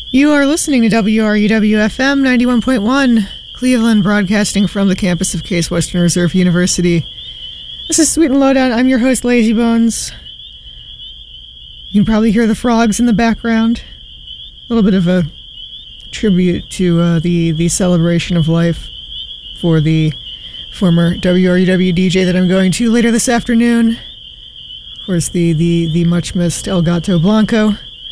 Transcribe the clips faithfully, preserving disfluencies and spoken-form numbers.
You are listening to W R U W F M ninety-one point one, Cleveland, broadcasting from the campus of Case Western Reserve University. This is Sweet and Lowdown. I'm your host, Lazy Bones. You can probably hear the frogs in the background. A little bit of a tribute to uh, the, the celebration of life for the former W R U W D J that I'm going to later this afternoon. Of course, the, the, the much-missed El Gato Blanco.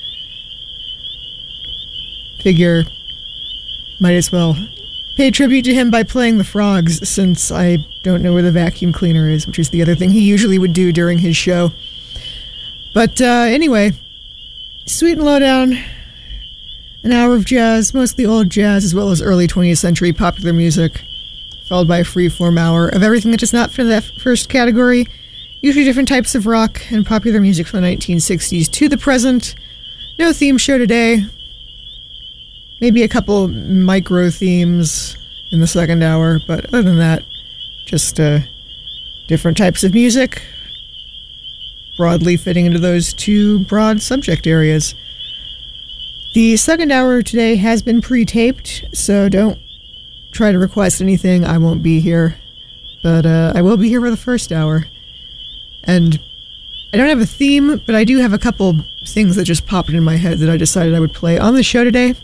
Figure might as well pay tribute to him by playing the frogs, since I don't know where the vacuum cleaner is, which is the other thing he usually would do during his show. But uh, anyway, Sweet and Lowdown, an hour of jazz, mostly old jazz, as well as early twentieth century popular music, followed by a free-form hour of everything that does not fit that first category, usually different types of rock and popular music from the nineteen sixties to the present. No theme show today. Maybe a couple micro themes in the second hour, but other than that, just uh, different types of music, broadly fitting into those two broad subject areas. The second hour today has been pre-taped, so don't try to request anything. I won't be here, but uh, I will be here for the first hour. And I don't have a theme, but I do have a couple things that just popped in my head that I decided I would play on the show today.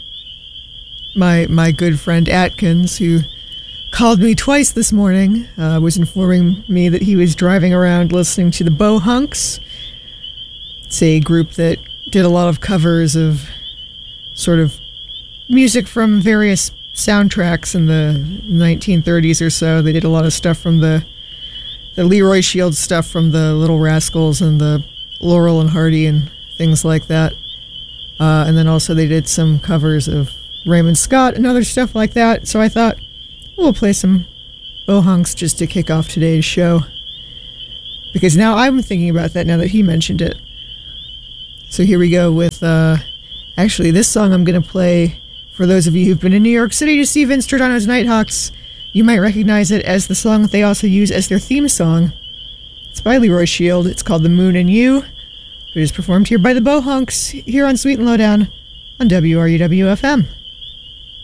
My my good friend Atkins, who called me twice this morning, uh, was informing me that he was driving around listening to the Bohunks. It's a group that did a lot of covers of sort of music from various soundtracks in the nineteen thirties or so. They did a lot of stuff from the the Leroy Shields stuff from the Little Rascals and the Laurel and Hardy and things like that. Uh, and then also they did some covers of Raymond Scott and other stuff like that. So I thought, we'll play some Bohunks just to kick off today's show. Because now I'm thinking about that now that he mentioned it. So here we go with, uh, actually this song I'm going to play for those of you who've been in New York City to see Vince Giordano's Nighthawks. You might recognize it as the song that they also use as their theme song. It's by Leroy Shield. It's called The Moon and You. It is performed here by the Bohunks here on Sweet and Lowdown on W R U W F M.